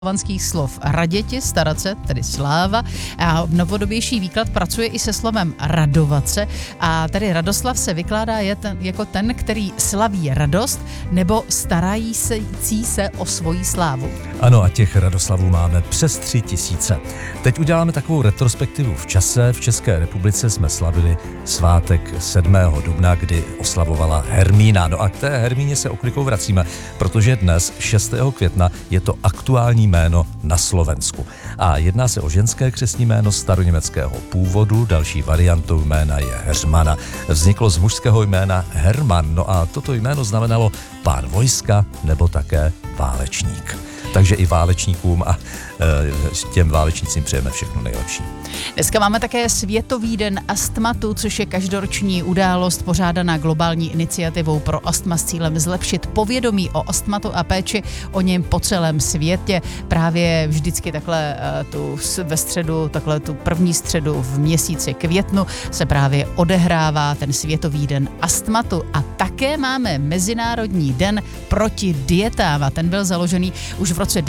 slovanských slov raděti, starat se, tedy sláva, a novodobější výklad pracuje i se slovem radovat se, a tady Radoslav se vykládá jako ten, který slaví radost nebo starající se o svoji slávu. Ano, a těch Radoslavů máme přes 3000. Teď uděláme takovou retrospektivu v čase. V České republice jsme slavili svátek 7. dubna, kdy oslavovala Hermína. No a k té Hermíně se oklikou vracíme, protože dnes, 6. května, je to aktuální jméno na Slovensku. A jedná se o ženské křestní jméno staroněmeckého původu, další variantou jména je Heřmana. Vzniklo z mužského jména Herman, no a toto jméno znamenalo pán vojska nebo také válečník. Takže i válečníkům a těm válečnícím přejeme všechno nejlepší. Dneska máme také Světový den astmatu, což je každoroční událost pořádaná globální iniciativou pro astma s cílem zlepšit povědomí o astmatu a péči o něm po celém světě. Právě vždycky takhle ve středu, takhle tu první středu v měsíci květnu se právě odehrává ten Světový den astmatu. A také máme Mezinárodní den proti dietám a ten byl založený už v roce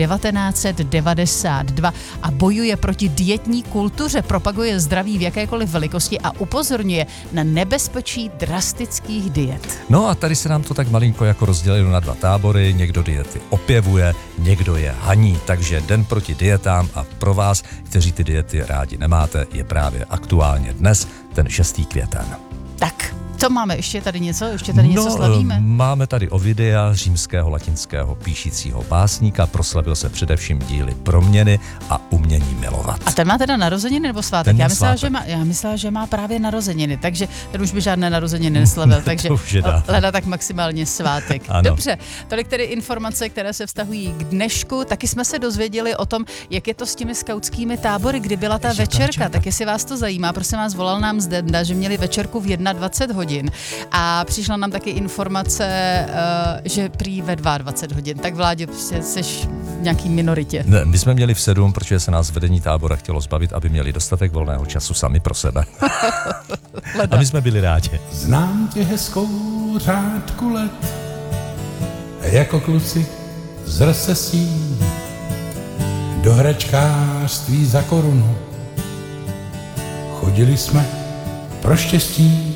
1992 a bojuje proti dietní kultuře, propaguje zdraví v jakékoliv velikosti a upozorňuje na nebezpečí drastických diet. No a tady se nám to tak malinko jako rozdělilo na dva tábory, někdo diety opěvuje, někdo je haní, takže den proti dietám a pro vás, kteří ty diety rádi nemáte, je právě aktuálně dnes, ten 6. květen. Tak, co máme? Ještě tady něco slavíme? Máme tady Ovidia, římského latinského píšícího básníka, proslavil se především díly Proměny a Umění milovat. A ten má teda narozeniny nebo svátek? Já myslela, že má právě narozeniny, takže ten už by žádné narozeniny neslavil, takže leda tak maximálně svátek. Ano. Dobře, tolik tedy informace, které se vztahují k dnešku. Taky jsme se dozvěděli o tom, jak je to s těmi skautskými tábory, kdy byla ta večerka. Tak jestli vás to zajímá, prosím vás, volal nám Zdenda, že měli večerku v 21 hodin. A přišla nám taky informace, že prý ve 22 hodin. Tak Vláďo, seš v nějaký minoritě. Ne, my jsme měli v 7, protože se nás vedení tábora chtělo zbavit, aby měli dostatek volného času sami pro sebe. A my jsme byli rádi. Znám tě hezkou řádku let, jako kluci z Rsesí, do hračkářství za korunu. Chodili jsme pro štěstí,